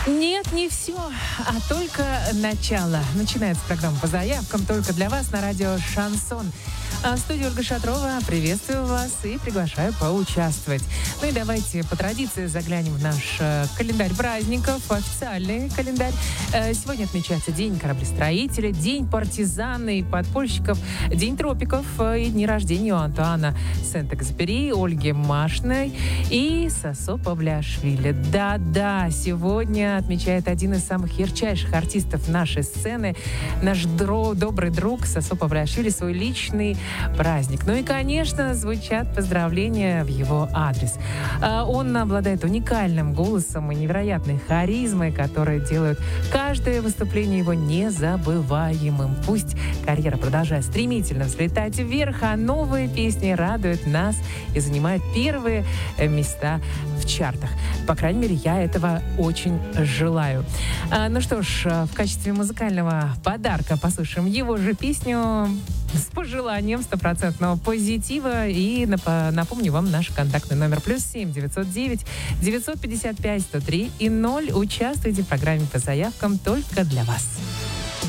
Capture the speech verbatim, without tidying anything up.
Нет, не все, а только начало. Начинается программа по заявкам только для вас на радио «Шансон». А в студии Ольга Шатрова. Приветствую вас и приглашаю поучаствовать. Ну и давайте по традиции заглянем в наш э, календарь праздников, официальный календарь. Э, сегодня отмечается День кораблестроителя, День партизан и подпольщиков, День тропиков э, и дни рождения у Антуана Сент-Экзюпери, Ольги Машиной и Сосо Павлиашвили. Да-да, сегодня отмечает один из самых ярчайших артистов нашей сцены, наш дро, добрый друг Сосо Павлиашвили, свой личный праздник. Ну и, конечно, звучат поздравления в его адрес. Он обладает уникальным голосом и невероятной харизмой, которые делают каждое выступление его незабываемым. Пусть карьера продолжает стремительно взлетать вверх, а новые песни радуют нас и занимают первые места в чартах. По крайней мере, я этого очень желаю. А, ну что ж, в качестве музыкального подарка послушаем его же песню с пожеланием стопроцентного позитива. И нап- напомню вам наш контактный номер плюс семь девятьсот девять девятьсот пятьдесят пять сто три и ноль. Участвуйте в программе по заявкам только для вас.